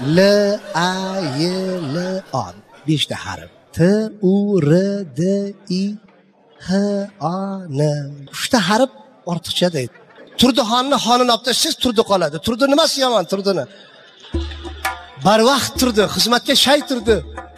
L A Y L A 5 ta harf. T U R D I H A N 3 ta harf ortiqcha deydi. Turdixonni xonini olib tashlasangiz turdi qoladi. Turdi nimasi yomon turdini? Barvaqt turdi, xizmatga shay turdi.